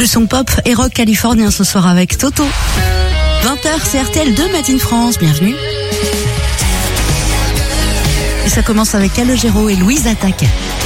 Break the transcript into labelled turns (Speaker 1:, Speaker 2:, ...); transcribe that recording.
Speaker 1: Le son pop et rock californien ce soir avec Toto. 20h, c'est RTL 2 Made in France, bienvenue. Et ça commence avec Calogero et Louise Attaque.